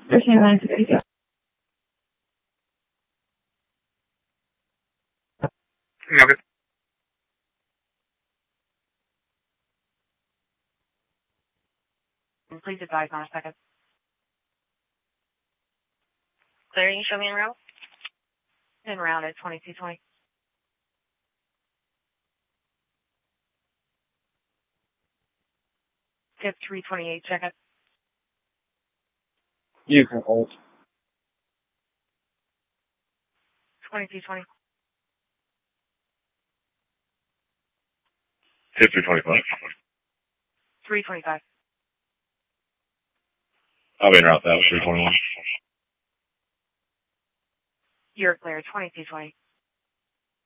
Okay. Please advise on a second. Clearing, show me en route. En route at 2220. Tip 328, check it. You can hold. 2220. Tip 325. 325. I'll be en route that, 321. You're clear, 2220.